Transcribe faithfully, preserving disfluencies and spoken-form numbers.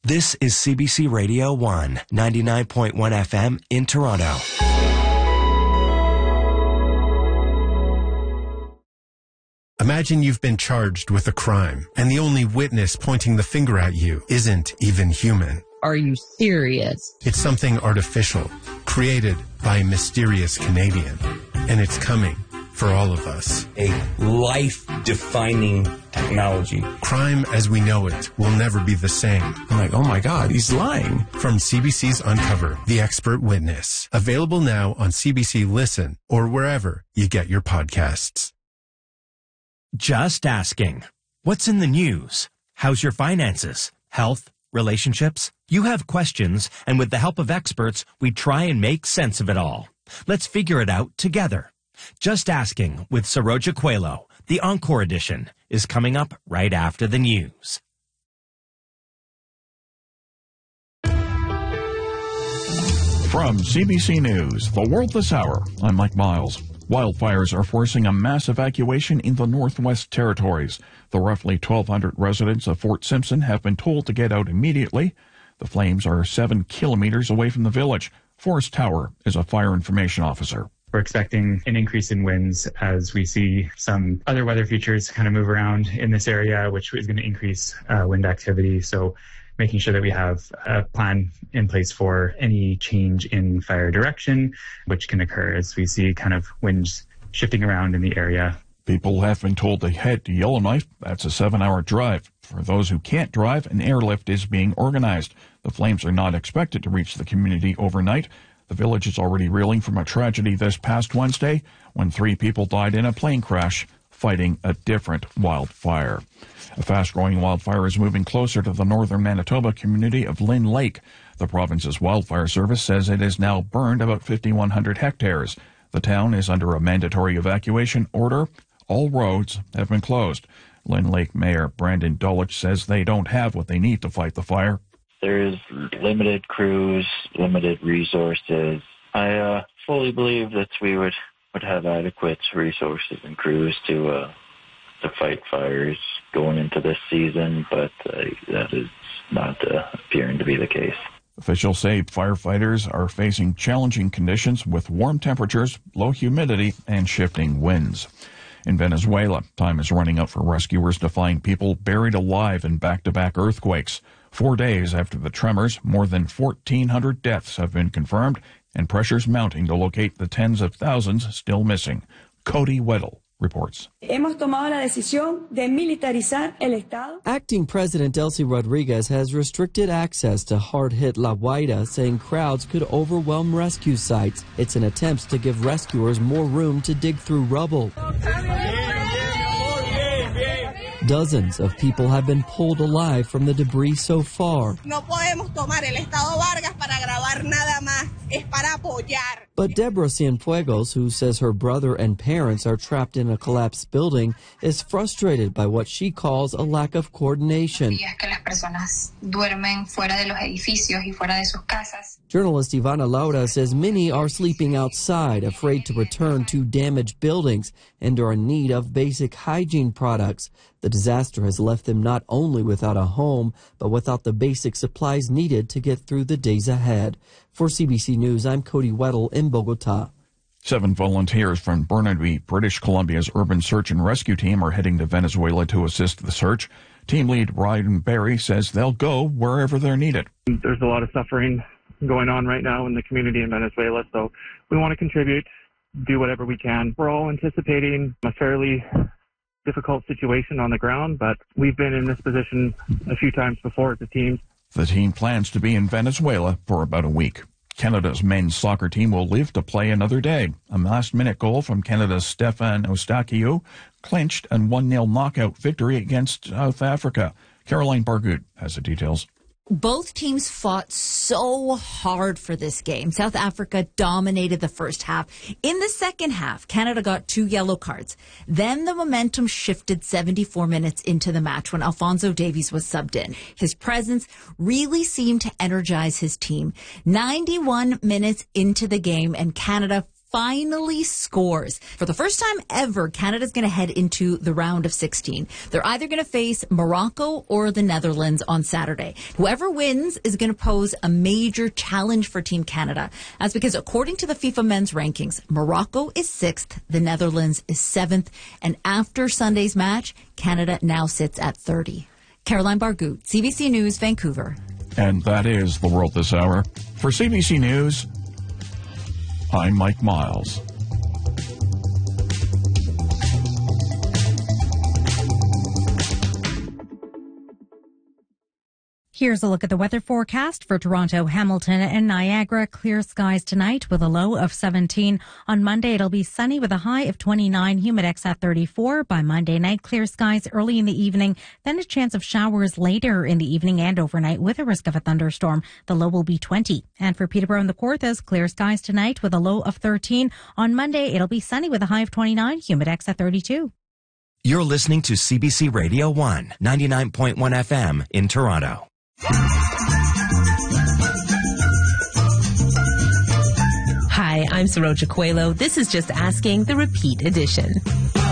This is C B C Radio one, ninety-nine point one F M in Toronto. Imagine you've been charged with a crime, and the only witness pointing the finger at you isn't even human. Are you serious? It's something artificial, created by a mysterious Canadian, and it's coming for all of us. A life-defining technology. Crime as we know it will never be the same. I'm like, oh my God, he's lying. From C B C's Uncover, The Expert Witness. Available now on C B C Listen or wherever you get your podcasts. Just asking. What's in the news? How's your finances? Health? Relationships? You have questions, and with the help of experts, we try and make sense of it all. Let's figure it out together. Just Asking with Saroja Coelho, the Encore edition, is coming up right after the news. From C B C News, The World This Hour, I'm Mike Miles. Wildfires are forcing a mass evacuation in the Northwest Territories. The roughly twelve hundred residents of Fort Simpson have been told to get out immediately. The flames are seven kilometers away from the village. Forrest Tower is a fire information officer. We're expecting an increase in winds as we see some other weather features kind of move around in this area, which is going to increase uh, wind activity. So making sure that we have a plan in place for any change in fire direction, which can occur as we see kind of winds shifting around in the area. People have been told to head to Yellowknife. That's a seven-hour drive. For those who can't drive, an airlift is being organized. The flames are not expected to reach the community overnight. The village is already reeling from a tragedy this past Wednesday when three people died in a plane crash fighting a different wildfire. A fast-growing wildfire is moving closer to the northern Manitoba community of Lynn Lake. The province's wildfire service says it has now burned about fifty-one hundred hectares. The town is under a mandatory evacuation order. All roads have been closed. Lynn Lake Mayor Brandon Dulwich says they don't have what they need to fight the fire. There's limited crews, limited resources. I uh, fully believe that we would, would have adequate resources and crews to uh, to fight fires going into this season, but uh, that is not uh, appearing to be the case. Officials say firefighters are facing challenging conditions with warm temperatures, low humidity, and shifting winds. In Venezuela, time is running out for rescuers to find people buried alive in back-to-back earthquakes. Four days after the tremors, more than fourteen hundred deaths have been confirmed, and pressure's mounting to locate the tens of thousands still missing. Cody Weddle reports. Hemos tomado la decisión de militarizar el Estado. Acting President Delcy Rodriguez has restricted access to hard-hit La Guaira, saying crowds could overwhelm rescue sites. It's an attempt to give rescuers more room to dig through rubble. Dozens of people have been pulled alive from the debris so far. No podemos tomar el Estado Vargas para grabar nada más. Es para apoyar. But Deborah Cienfuegos, who says her brother and parents are trapped in a collapsed building, is frustrated by what she calls a lack of coordination. Journalist Ivana Laura says many are sleeping outside, afraid to return to damaged buildings, and are in need of basic hygiene products. The disaster has left them not only without a home, but without the basic supplies needed to get through the days ahead. For C B C News, I'm Cody Weddle in Bogota. Seven volunteers from Burnaby, British Columbia's urban search and rescue team are heading to Venezuela to assist the search. Team lead Ryan Berry says they'll go wherever they're needed. There's a lot of suffering going on right now in the community in Venezuela, so we want to contribute, do whatever we can. We're all anticipating a fairly difficult situation on the ground, but we've been in this position a few times before as a team. The team plans to be in Venezuela for about a week. Canada's men's soccer team will live to play another day. A last-minute goal from Canada's Stefan Eustachiou clinched a one nil knockout victory against South Africa. Caroline Bargut has the details. Both teams fought so hard for this game. South Africa dominated the first half. In the second half, Canada got two yellow cards. Then the momentum shifted seventy-four minutes into the match when Alphonso Davies was subbed in. His presence really seemed to energize his team. ninety-one minutes into the game, and Canada finally scores. For the first time ever, Canada's going to head into the round of sixteen. They're either going to face Morocco or the Netherlands on Saturday. Whoever wins is going to pose a major challenge for Team Canada. That's because according to the FIFA men's rankings, Morocco is sixth, the Netherlands is seventh, and after Sunday's match, Canada now sits at thirty. Caroline Bargout, C B C News, Vancouver. And that is The World This Hour. For C B C News, I'm Mike Miles. Here's a look at the weather forecast for Toronto, Hamilton, and Niagara. Clear skies tonight with a low of seventeen. On Monday, it'll be sunny with a high of twenty-nine, humidex at thirty-four. By Monday night, clear skies early in the evening, then a chance of showers later in the evening and overnight with a risk of a thunderstorm. The low will be twenty. And for Peterborough and the Kawarthas, clear skies tonight with a low of thirteen. On Monday, it'll be sunny with a high of twenty-nine, humidex at thirty-two. You're listening to C B C Radio one, ninety-nine point one F M in Toronto. Hi, I'm Saroja Coelho. This is Just Asking, the repeat edition.